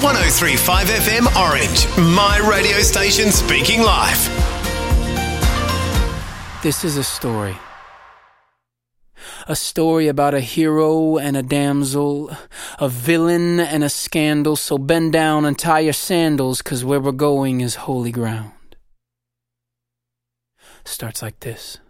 103.5 FM Orange, my radio station speaking live. This is a story. A story about a hero and a damsel, a villain and a scandal. So bend down and tie your sandals, 'cause where we're going is holy ground. Starts like this.